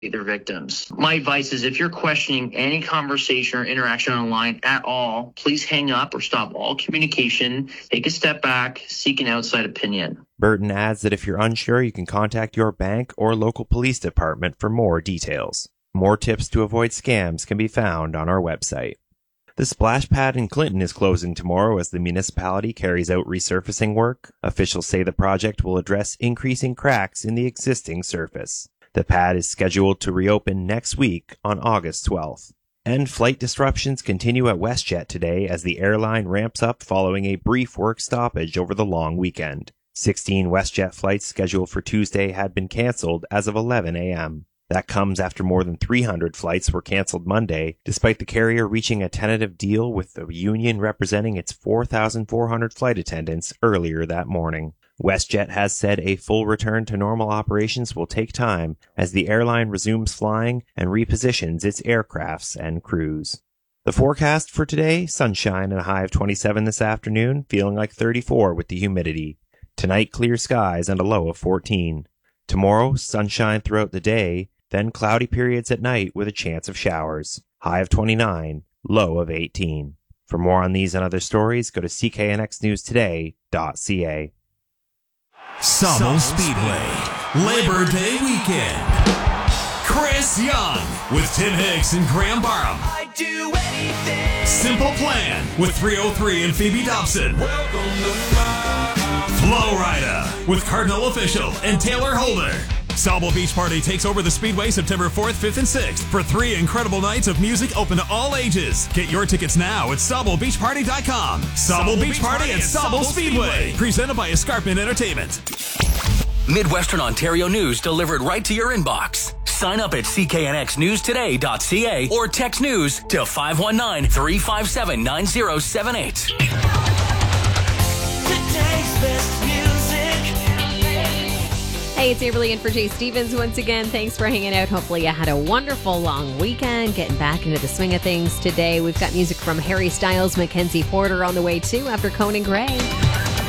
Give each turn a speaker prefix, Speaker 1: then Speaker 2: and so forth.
Speaker 1: their victims. My advice is if you're questioning any conversation or interaction online at all, please hang up or stop all communication, take a step back, seek an outside opinion.
Speaker 2: Burton adds that if you're unsure, you can contact your bank or local police department for more details. More tips to avoid scams can be found on our website. The splash pad in Clinton is closing tomorrow as the municipality carries out resurfacing work. Officials say the project will address increasing cracks in the existing surface. The pad is scheduled to reopen next week on August 12th. And flight disruptions continue at WestJet today as the airline ramps up following a brief work stoppage over the long weekend. 16 WestJet flights scheduled for Tuesday had been canceled as of 11 a.m. That comes after more than 300 flights were canceled Monday, despite the carrier reaching a tentative deal with the union representing its 4,400 flight attendants earlier that morning. WestJet has said a full return to normal operations will take time as the airline resumes flying and repositions its aircrafts and crews. The forecast for today, sunshine and a high of 27 this afternoon, feeling like 34 with the humidity. Tonight, clear skies and a low of 14. Tomorrow, sunshine throughout the day, then cloudy periods at night with a chance of showers. High of 29, low of 18. For more on these and other stories, go to cknxnewstoday.ca.
Speaker 3: Sauble Speedway, Labor Day weekend. Chris Young with Tim Hicks and Graham Barham.
Speaker 4: I'd do anything.
Speaker 3: Simple Plan with 303 and Phoebe Dobson.
Speaker 4: Welcome to my house.
Speaker 3: Flow Rider with Cardinal Official and Taylor Holder. Sauble Beach Party takes over the Speedway September 4th, 5th, and 6th for 3 incredible nights of music open to all ages. Get your tickets now at SaubleBeachParty.com. Sauble Beach Party at Sauble Speedway. Presented by Escarpment Entertainment.
Speaker 5: Midwestern Ontario news delivered right to your inbox. Sign up at cknxnewstoday.ca or text news to 519-357-9078.
Speaker 4: Today's best music.
Speaker 6: Hey, it's Amberly in for Jay Stevens once again. Thanks for hanging out. Hopefully you had a wonderful long weekend, getting back into the swing of things today. We've got music from Harry Styles, Mackenzie Porter on the way too after Conan Gray.